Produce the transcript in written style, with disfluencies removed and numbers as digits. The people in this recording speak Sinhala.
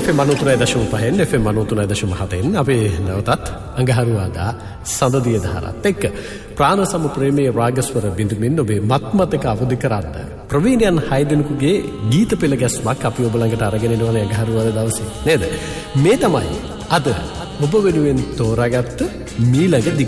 FM 93.5 FM 93.7 අපේ නැවතත් අඟහරුවාදා සඳදිය දහරත් එක්ක ප්‍රාණ සම ප්‍රේමයේ රාගස්වර බිඳුමින් ඔබේ මත්මතක අවදි කරන්න ප්‍රවීණයන් 6 දෙනෙකුගේ ගීත පෙළ ගැස්මක් අපි ඔබ ළඟට අරගෙන එනවනේ අඟහරුවාදා දවසේ නේද? මේ තමයි අද ඔබ වෙනුවෙන් තෝරාගත්ත මීළඟ